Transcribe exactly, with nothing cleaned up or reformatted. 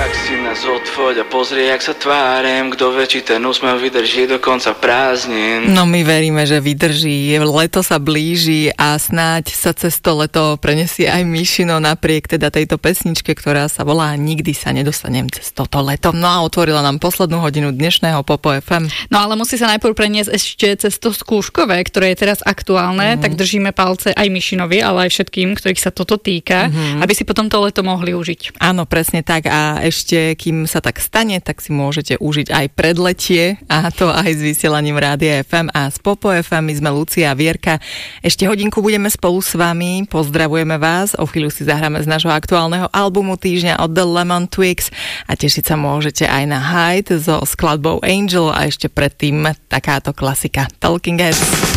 Tak si nás odfoď a pozri, jak sa tvárem. Kto vie, či ten úsmev vydrží do konca prázdnin. No my veríme, že vydrží. Leto sa blíži a snáď sa cez to leto prenesie aj Mišino napriek teda tejto pesničke, ktorá sa volá Nikdy sa nedostanem cez toto leto. No a otvorila nám poslednú hodinu dnešného Popo ef em. No ale musí sa najprv preniesť ešte cez to skúškové, ktoré je teraz aktuálne, mm. tak držíme palce aj Mišinovi, ale aj všetkým, ktorých sa toto týka, mm. aby si potom to leto mohli užiť. Áno, presne tak. A ešte, kým sa tak stane, tak si môžete užiť aj predletie, a to aj s vysielaním Rádia ef em a z Popo ef em. My sme Lucia a Vierka. Ešte hodinku budeme spolu s vami. Pozdravujeme vás. O chvíľu si zahráme z nášho aktuálneho albumu týždňa od The Lemon Twigs a tešiť sa môžete aj na Hyde so skladbou Angel a ešte predtým takáto klasika Talking Heads.